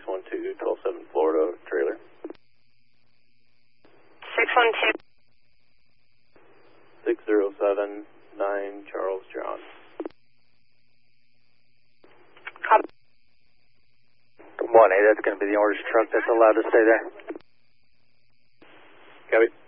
612 Florida trailer. 612. 6079 Charles John. Copy. 1A, that's going to be the orange truck that's allowed to stay there. Copy.